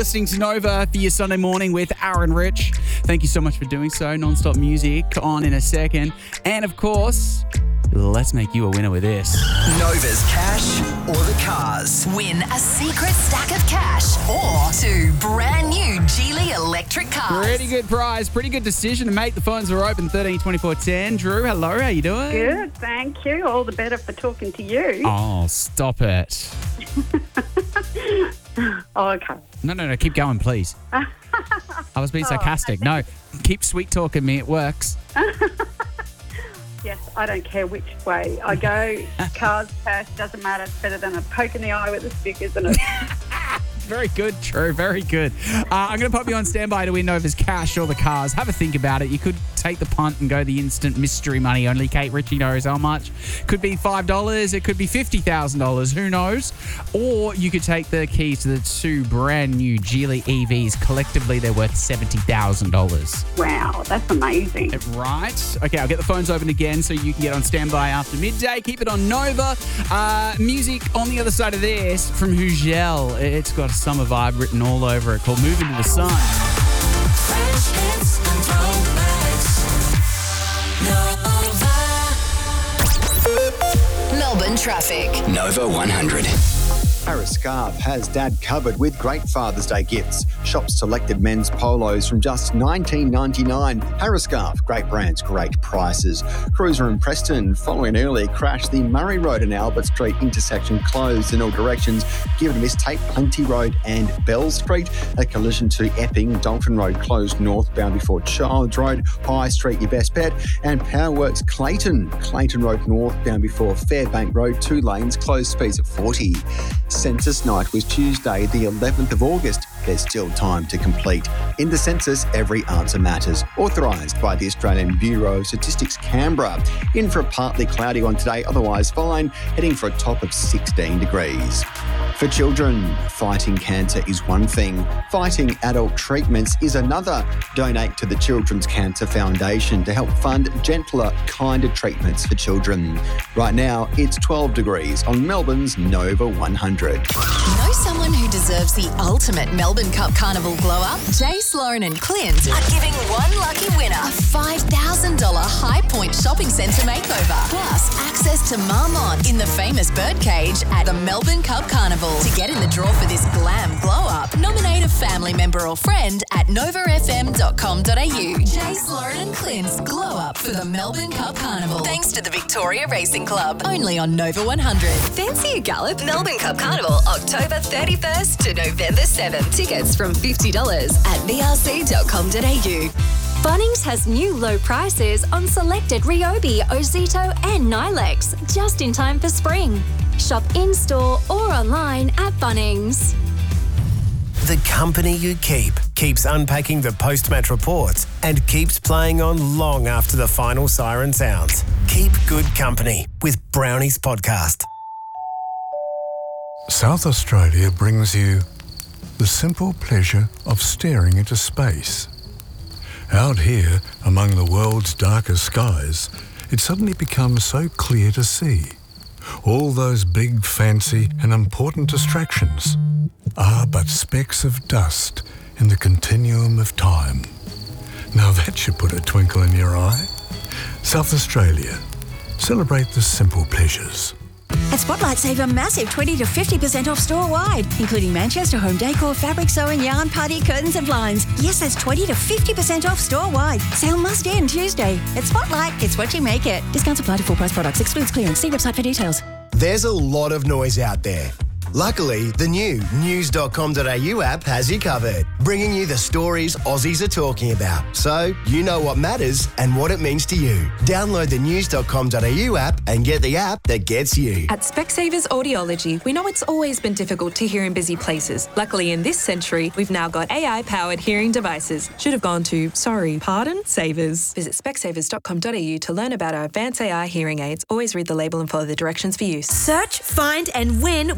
listening to Nova for your Sunday morning with Aaron Rich. Thank you so much for doing so. Non-stop music on in a second. And of course, let's make you a winner with this. Nova's cash or the cars. Win a secret stack of cash or 2 brand new Geely electric cars. Pretty good prize. Pretty good decision to make. The phones were open 13 24 10. Drew, hello. How you doing? Good, thank you. All the better for talking to you. Oh, stop it. Oh, okay. No. Keep going, please. I was being sarcastic. No, keep sweet talking me. It works. Yes, I don't care which way I go. Cars, cash, doesn't matter. It's better than a poke in the eye with a stick, isn't it? Very good, Drew. Very good. I'm going to pop you on standby to win Nova's cash or the cars. Have a think about it. You could take the punt and go the instant mystery money. Only Kate Ritchie knows how much. Could be $5. It could be $50,000. Who knows? Or you could take the keys to the 2 brand new Geely EVs. Collectively, they're worth $70,000. Wow, that's amazing. Right. Okay, I'll get the phones open again so you can get on standby after midday. Keep it on Nova. Music on the other side of this from Hugel. It's got a summer vibe written all over it called Move Into the Sun. Fresh hits and throwbacks. Nova. Melbourne traffic. Nova 100. Harris Scarf has Dad covered with great Father's Day gifts. Shop selected men's polos from just $19.99. Harris Scarf, great brands, great prices. Cruiser and Preston, following an early crash, the Murray Road and Albert Street intersection closed in all directions. Give it a miss, take Plenty Road and Bell Street. A collision to Epping, Dalton Road closed northbound before Childs Road. High Street, your best bet. And Powerworks Clayton Road northbound before Fairbank Road, 2 lanes, closed speeds at 40. Census night was Tuesday, the 11th of August. There's still time to complete. In the census, every answer matters. Authorised by the Australian Bureau of Statistics, Canberra. In for a partly cloudy one today, otherwise fine, heading for a top of 16 degrees. For children, fighting cancer is one thing. Fighting adult treatments is another. Donate to the Children's Cancer Foundation to help fund gentler, kinder treatments for children. Right now, it's 12 degrees on Melbourne's Nova 100. Know someone who deserves the ultimate Melbourne Cup Carnival glow-up? Jace, Lauren and Clint are giving one lucky winner a $5,000 High Point Shopping Centre makeover. Plus, access to Marmont in the famous birdcage at the Melbourne Cup Carnival. To get in the draw for this glam glow-up, nominate a family member or friend at novafm.com.au. Jace, Lauren and Clint's glow-up for the Melbourne Cup Carnival. Thanks to the Victoria Racing Club. Only on Nova 100. Fancy a gallop? Melbourne Cup Carnival, October 31st to November 7th. Tickets from $50 at vrc.com.au. Bunnings has new low prices on selected Ryobi, Ozito and Nilex, just in time for spring. Shop in-store or online at Bunnings. The company you keep keeps unpacking the post-match reports and keeps playing on long after the final siren sounds. Keep good company with Brownies Podcast. South Australia brings you the simple pleasure of staring into space. Out here, among the world's darkest skies, it suddenly becomes so clear to see. All those big, fancy and important distractions are but specks of dust in the continuum of time. Now that should put a twinkle in your eye. South Australia. Celebrate the simple pleasures. At Spotlight, save a massive 20 to 50% off store-wide, including Manchester home decor, fabric sewing, yarn, party, curtains and blinds. Yes, that's 20 to 50% off store-wide. Sale must end Tuesday. At Spotlight, it's what you make it. Discounts apply to full-price products. Excludes clearance. See website for details. There's a lot of noise out there. Luckily, the new news.com.au app has you covered, bringing you the stories Aussies are talking about, so you know what matters and what it means to you. Download the news.com.au app and get the app that gets you. At Specsavers Audiology, we know it's always been difficult to hear in busy places. Luckily, in this century, we've now got AI-powered hearing devices. Should have gone to, Savers. Visit specsavers.com.au to learn about our advanced AI hearing aids. Always read the label and follow the directions for use. Search, find and win with World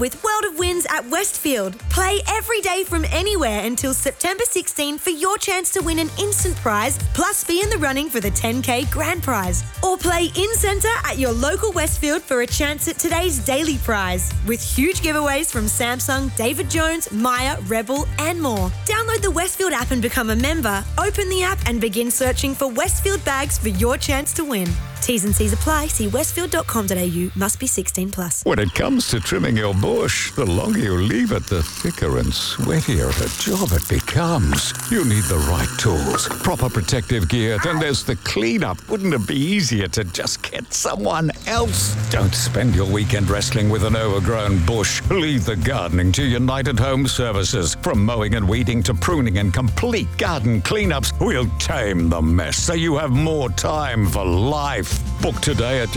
world of wins at Westfield. Play every day from anywhere until September 16 for your chance to win an instant prize, plus be in the running for the 10K grand prize. Or play in-centre at your local Westfield for a chance at today's daily prize, with huge giveaways from Samsung, David Jones, Maya, Rebel, and more. Download the Westfield app and become a member. Open the app and begin searching for Westfield bags for your chance to win. T's and C's apply. See westfield.com.au. Must be 16 plus. When it comes to trimming your bush, the longer you leave it, the thicker and sweatier of a job it becomes. You need the right tools, proper protective gear, then there's the cleanup. Wouldn't it be easier to just get someone else? Don't spend your weekend wrestling with an overgrown bush. Leave the gardening to United Home Services. From mowing and weeding to pruning and complete garden cleanups, we'll tame the mess so you have more time for life. Book today at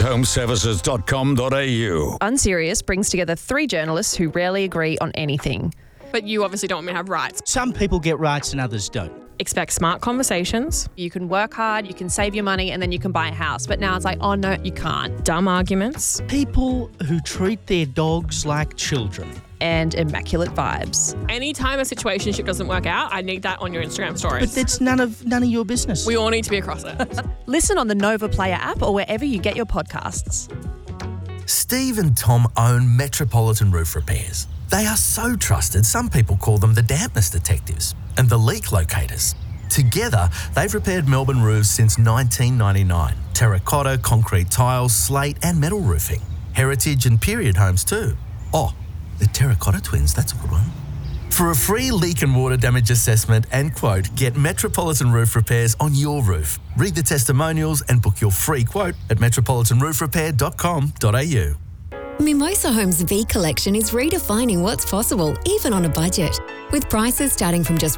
unitedhomeservices.com.au. Unserious brings together 3 journalists who rarely agree on anything. But you obviously don't want me to have rights. Some people get rights and others don't. Expect smart conversations. You can work hard, you can save your money, and then you can buy a house. But now it's like, oh no, you can't. Dumb arguments. People who treat their dogs like children. And immaculate vibes. Anytime a situationship doesn't work out, I need that on your Instagram stories. But that's none of your business. We all need to be across it. Listen on the Nova Player app or wherever you get your podcasts. Steve and Tom own Metropolitan Roof Repairs. They are so trusted, some people call them the dampness detectives and the leak locators. Together, they've repaired Melbourne roofs since 1999. Terracotta, concrete tiles, slate and metal roofing. Heritage and period homes too. Oh, the Terracotta Twins, that's a good one. For a free leak and water damage assessment and quote, get Metropolitan Roof Repairs on your roof. Read the testimonials and book your free quote at metropolitanroofrepair.com.au. Mimosa Homes V Collection is redefining what's possible, even on a budget. With prices starting from just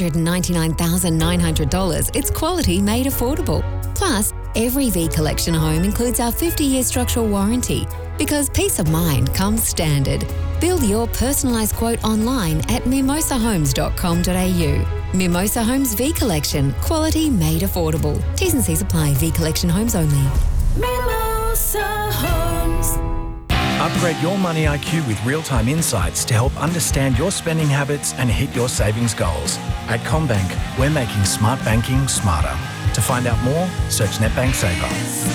$199,900, it's quality made affordable. Plus, every V Collection home includes our 50-year structural warranty, because peace of mind comes standard. Build your personalised quote online at mimosahomes.com.au. Mimosa Homes V Collection, quality made affordable. T's and C's apply. V Collection homes only. Mimosa Homes. Upgrade your money IQ with real-time insights to help understand your spending habits and hit your savings goals. At CommBank, we're making smart banking smarter. To find out more, search NetBank Saver.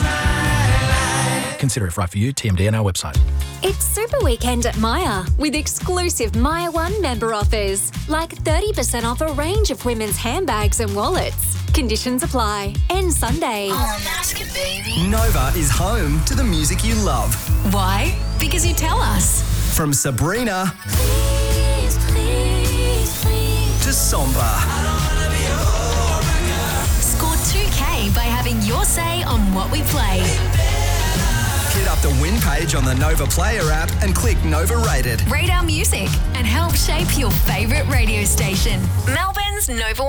Consider if right for you. TMD on our website. It's Super Weekend at Myer with exclusive Myer One member offers, like 30% off a range of women's handbags and wallets. Conditions apply. End Sunday. Oh, I'm asking, baby. Nova is home to the music you love. Why? Because you tell us. From Sabrina Please, please, please. to Somba. Score 2K by having your say on what we play. Hit up the win page on the Nova Player app and click Nova Rated. Rate our music and help shape your favourite radio station. Melbourne's Nova